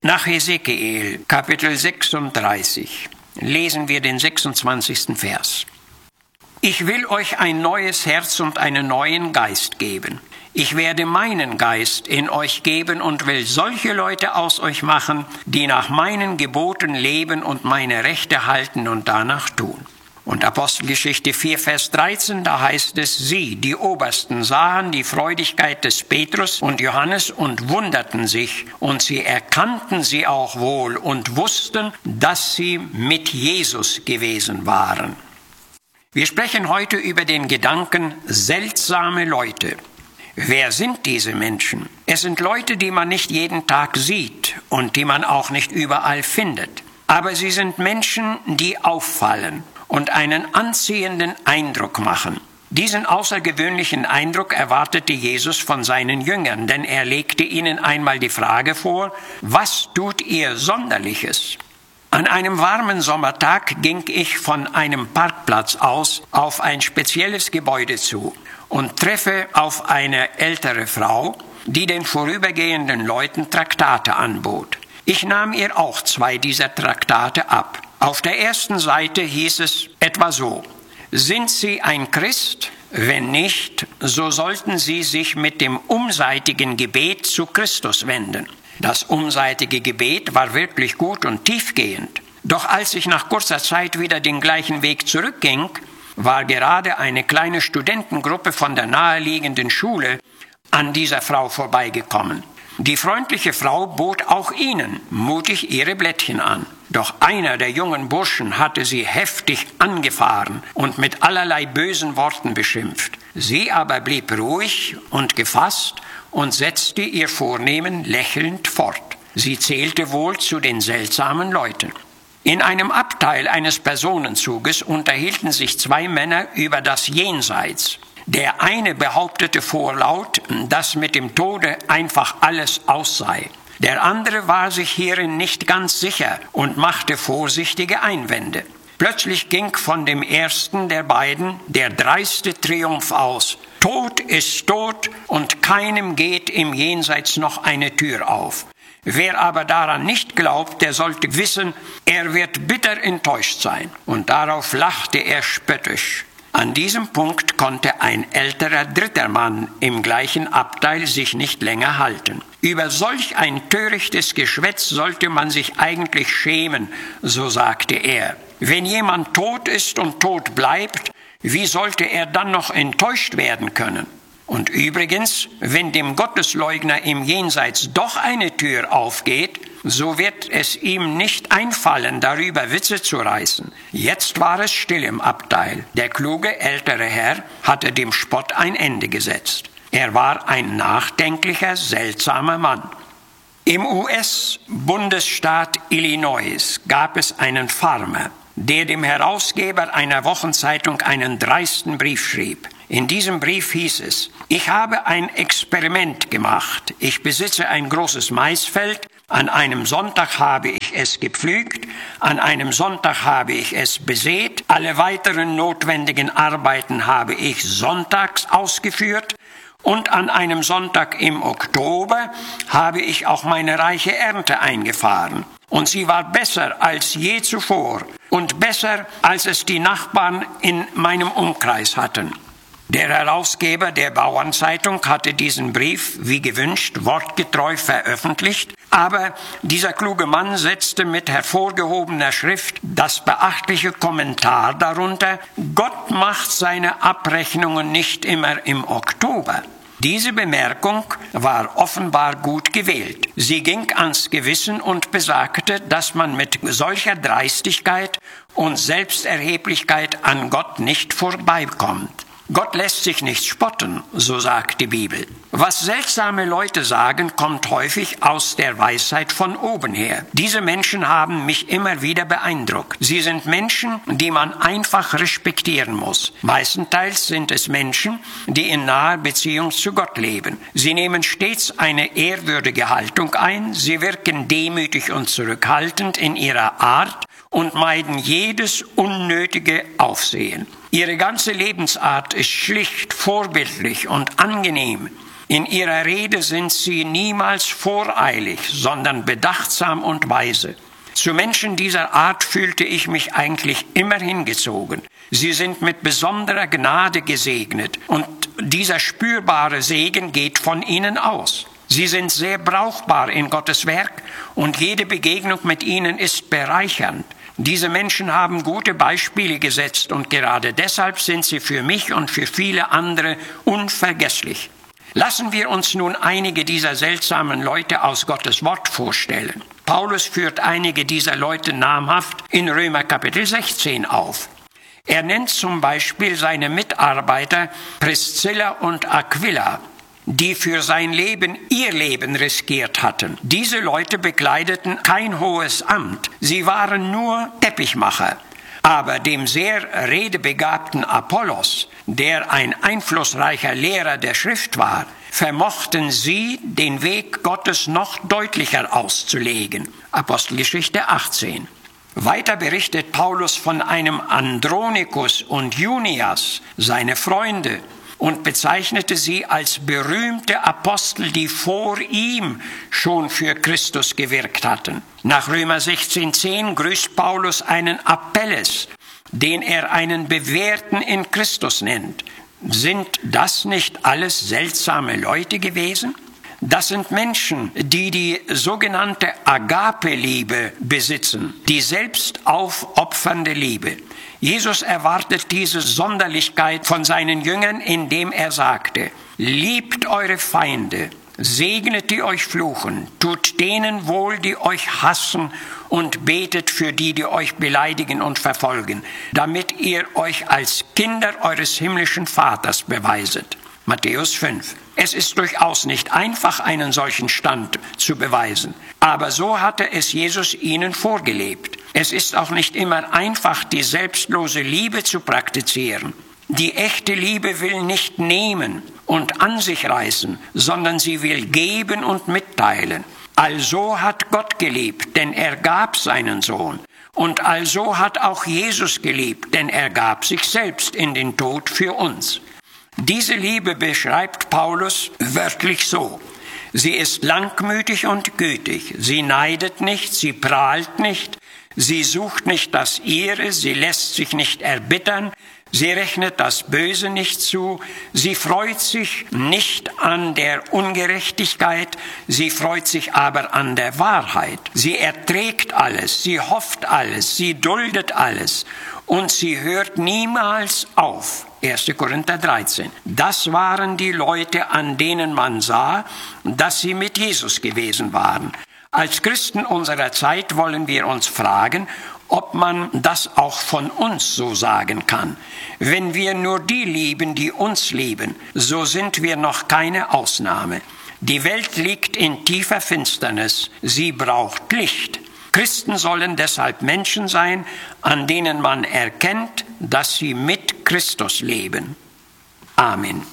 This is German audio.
Nach Hesekiel, Kapitel 36, lesen wir den 26. Vers. Ich will euch ein neues Herz und einen neuen Geist geben. Ich werde meinen Geist in euch geben und will solche Leute aus euch machen, die nach meinen Geboten leben und meine Rechte halten und danach tun. Und Apostelgeschichte 4, Vers 13, da heißt es, sie, die Obersten, sahen die Freudigkeit des Petrus und Johannes und wunderten sich, und sie erkannten sie auch wohl und wussten, dass sie mit Jesus gewesen waren. Wir sprechen heute über den Gedanken seltsame Leute. Wer sind diese Menschen? Es sind Leute, die man nicht jeden Tag sieht und die man auch nicht überall findet. Aber sie sind Menschen, die auffallen und einen anziehenden Eindruck machen. Diesen außergewöhnlichen Eindruck erwartete Jesus von seinen Jüngern, denn er legte ihnen einmal die Frage vor, was tut ihr Sonderliches? An einem warmen Sommertag ging ich von einem Parkplatz aus auf ein spezielles Gebäude zu und treffe auf eine ältere Frau, die den vorübergehenden Leuten Traktate anbot. Ich nahm ihr auch 2 dieser Traktate ab. Auf der ersten Seite hieß es etwa so: Sind Sie ein Christ? Wenn nicht, so sollten Sie sich mit dem umseitigen Gebet zu Christus wenden. Das umseitige Gebet war wirklich gut und tiefgehend. Doch als ich nach kurzer Zeit wieder den gleichen Weg zurückging, war gerade eine kleine Studentengruppe von der naheliegenden Schule an dieser Frau vorbeigekommen. Die freundliche Frau bot auch ihnen mutig ihre Blättchen an. Doch einer der jungen Burschen hatte sie heftig angefahren und mit allerlei bösen Worten beschimpft. Sie aber blieb ruhig und gefasst und setzte ihr Vornehmen lächelnd fort. Sie zählte wohl zu den seltsamen Leuten. In einem Abteil eines Personenzuges unterhielten sich 2 Männer über das Jenseits. Der eine behauptete vorlaut, dass mit dem Tode einfach alles aus sei. Der andere war sich hierin nicht ganz sicher und machte vorsichtige Einwände. Plötzlich ging von dem ersten der beiden der dreiste Triumph aus. Tod ist tot und keinem geht im Jenseits noch eine Tür auf. Wer aber daran nicht glaubt, der sollte wissen, er wird bitter enttäuscht sein. Und darauf lachte er spöttisch. An diesem Punkt konnte ein älterer dritter Mann im gleichen Abteil sich nicht länger halten. Über solch ein törichtes Geschwätz sollte man sich eigentlich schämen, so sagte er. Wenn jemand tot ist und tot bleibt, wie sollte er dann noch enttäuscht werden können? Und übrigens, wenn dem Gottesleugner im Jenseits doch eine Tür aufgeht, so wird es ihm nicht einfallen, darüber Witze zu reißen. Jetzt war es still im Abteil. Der kluge ältere Herr hatte dem Spott ein Ende gesetzt. Er war ein nachdenklicher, seltsamer Mann. Im US-Bundesstaat Illinois gab es einen Farmer, der dem Herausgeber einer Wochenzeitung einen dreisten Brief schrieb. In diesem Brief hieß es: Ich habe ein Experiment gemacht. Ich besitze ein großes Maisfeld. An einem Sonntag habe ich es gepflügt. An einem Sonntag habe ich es besät. Alle weiteren notwendigen Arbeiten habe ich sonntags ausgeführt. Und an einem Sonntag im Oktober habe ich auch meine reiche Ernte eingefahren. Und sie war besser als je zuvor und besser, als es die Nachbarn in meinem Umkreis hatten. Der Herausgeber der Bauernzeitung hatte diesen Brief, wie gewünscht, wortgetreu veröffentlicht, aber dieser kluge Mann setzte mit hervorgehobener Schrift das beachtliche Kommentar darunter: Gott macht seine Abrechnungen nicht immer im Oktober. Diese Bemerkung war offenbar gut gewählt. Sie ging ans Gewissen und besagte, dass man mit solcher Dreistigkeit und Selbsterheblichkeit an Gott nicht vorbeikommt. Gott lässt sich nicht spotten, so sagt die Bibel. Was seltsame Leute sagen, kommt häufig aus der Weisheit von oben her. Diese Menschen haben mich immer wieder beeindruckt. Sie sind Menschen, die man einfach respektieren muss. Meistenteils sind es Menschen, die in naher Beziehung zu Gott leben. Sie nehmen stets eine ehrwürdige Haltung ein, sie wirken demütig und zurückhaltend in ihrer Art und meiden jedes unnötige Aufsehen. Ihre ganze Lebensart ist schlicht, vorbildlich und angenehm. In ihrer Rede sind sie niemals voreilig, sondern bedachtsam und weise. Zu Menschen dieser Art fühlte ich mich eigentlich immer hingezogen. Sie sind mit besonderer Gnade gesegnet und dieser spürbare Segen geht von ihnen aus. Sie sind sehr brauchbar in Gottes Werk und jede Begegnung mit ihnen ist bereichernd. Diese Menschen haben gute Beispiele gesetzt und gerade deshalb sind sie für mich und für viele andere unvergesslich. Lassen wir uns nun einige dieser seltsamen Leute aus Gottes Wort vorstellen. Paulus führt einige dieser Leute namhaft in Römer Kapitel 16 auf. Er nennt zum Beispiel seine Mitarbeiter Priscilla und Aquila, die für sein Leben ihr Leben riskiert hatten. Diese Leute bekleideten kein hohes Amt, sie waren nur Teppichmacher. Aber dem sehr redebegabten Apollos, der ein einflussreicher Lehrer der Schrift war, vermochten sie, den Weg Gottes noch deutlicher auszulegen. Apostelgeschichte 18. Weiter berichtet Paulus von einem Andronikus und Junias, seine Freunde, und bezeichnete sie als berühmte Apostel, die vor ihm schon für Christus gewirkt hatten. Nach Römer 16,10 grüßt Paulus einen Apelles, den er einen Bewährten in Christus nennt. Sind das nicht alles seltsame Leute gewesen? Das sind Menschen, die die sogenannte Agape-Liebe besitzen, die selbstaufopfernde Liebe. Jesus erwartet diese Sonderlichkeit von seinen Jüngern, indem er sagte: Liebt eure Feinde, segnet die euch fluchen, tut denen wohl, die euch hassen, und betet für die, die euch beleidigen und verfolgen, damit ihr euch als Kinder eures himmlischen Vaters beweiset. Matthäus 5. Es ist durchaus nicht einfach, einen solchen Stand zu beweisen, aber so hatte es Jesus ihnen vorgelebt. Es ist auch nicht immer einfach, die selbstlose Liebe zu praktizieren. Die echte Liebe will nicht nehmen und an sich reißen, sondern sie will geben und mitteilen. Also hat Gott geliebt, denn er gab seinen Sohn. Und also hat auch Jesus geliebt, denn er gab sich selbst in den Tod für uns. Diese Liebe beschreibt Paulus wörtlich so: Sie ist langmütig und gütig, sie neidet nicht, sie prahlt nicht, sie sucht nicht das Ihre, sie lässt sich nicht erbittern, sie rechnet das Böse nicht zu, sie freut sich nicht an der Ungerechtigkeit, sie freut sich aber an der Wahrheit. Sie erträgt alles, sie hofft alles, sie duldet alles und sie hört niemals auf. 1. Korinther 13. Das waren die Leute, an denen man sah, dass sie mit Jesus gewesen waren. Als Christen unserer Zeit wollen wir uns fragen, ob man das auch von uns so sagen kann. Wenn wir nur die lieben, die uns lieben, so sind wir noch keine Ausnahme. Die Welt liegt in tiefer Finsternis, sie braucht Licht. Christen sollen deshalb Menschen sein, an denen man erkennt, dass sie mit Christus leben. Amen.